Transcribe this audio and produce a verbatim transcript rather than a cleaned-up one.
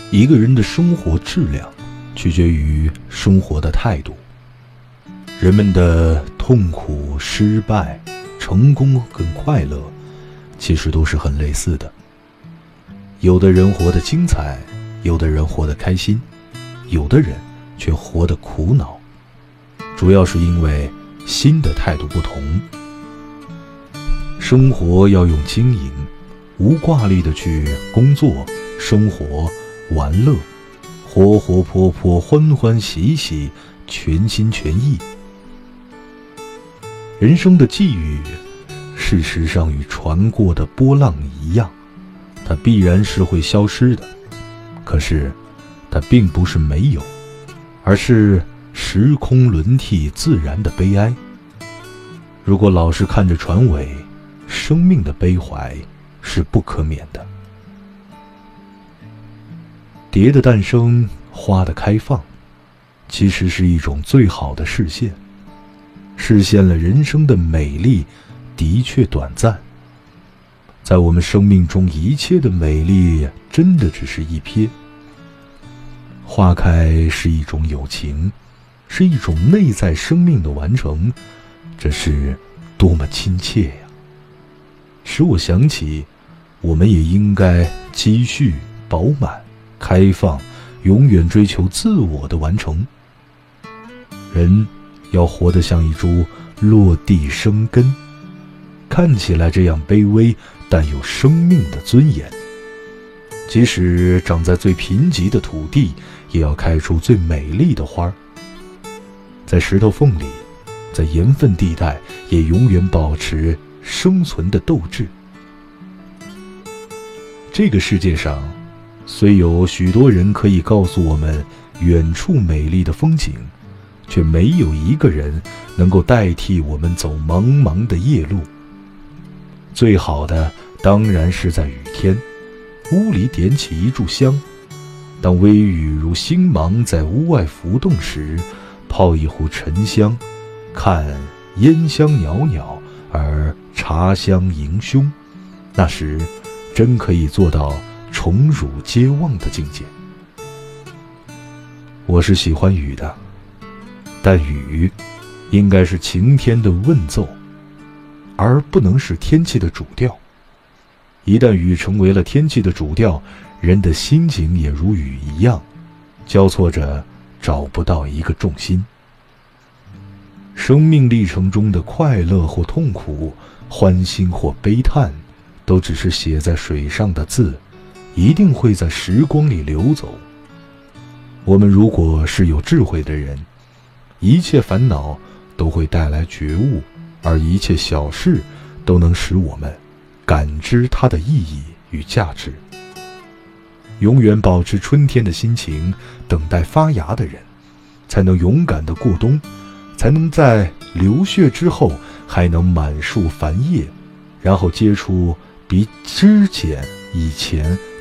一个人的生活质量取决于生活的态度。人们的痛苦、失败、成功跟快乐其实都是很类似的。有的人活得精彩，有的人活得开心，有的人却活得苦恼，主要是因为心的态度不同。生活要用经营，无挂虑的去工作、生活、玩乐，活活泼泼、欢欢喜喜、全心全意。人生的际遇，事实上与船过的波浪一样，它必然是会消失的。可是，它并不是没有，而是时空轮替自然的悲哀。如果老是看着船尾，生命的悲怀是不可免的。蝶的诞生，花的开放，其实是一种最好的实现。实现了人生的美丽，的确短暂。在我们生命中，一切的美丽真的只是一瞥。花开是一种友情，是一种内在生命的完成，这是多么亲切呀！使我想起，我们也应该积蓄、饱满、开放，永远追求自我的完成。人要活得像一株落地生根，看起来这样卑微，但有生命的尊严。即使长在最贫瘠的土地，也要开出最美丽的花儿。在石头缝里，在盐分地带，也永远保持生存的斗志。这个世界上，虽有许多人可以告诉我们远处美丽的风景，却没有一个人能够代替我们走茫茫的夜路。最好的当然是在雨天，屋里点起一炷香，当微雨如星芒在屋外浮动时，泡一壶沉香，看烟香袅袅而茶香盈胸，那时真可以做到宠辱皆忘的境界。我是喜欢雨的，但雨应该是晴天的问奏，而不能是天气的主调。一旦雨成为了天气的主调，人的心情也如雨一样，交错着找不到一个重心。生命历程中的快乐或痛苦，欢欣或悲叹，都只是写在水上的字，一定会在时光里流走。我们如果是有智慧的人，一切烦恼都会带来觉悟，而一切小事都能使我们感知它的意义与价值。永远保持春天的心情，等待发芽的人，才能勇敢地过冬，才能在流血之后还能满树繁叶，然后结出比枝剪以前